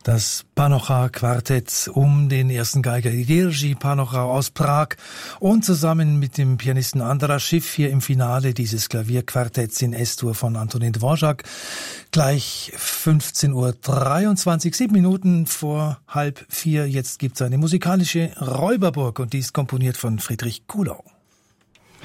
Das Panocha-Quartett um den ersten Geiger Jerzy Panocha aus Prag und zusammen mit dem Pianisten Andras Schiff hier im Finale dieses Klavierquartetts in S-Dur von Antonin Dvorak. Gleich 15:23 Uhr, 7 Minuten vor 3:30. Jetzt gibt's eine musikalische Räuberburg und die ist komponiert von Friedrich Kuhlau.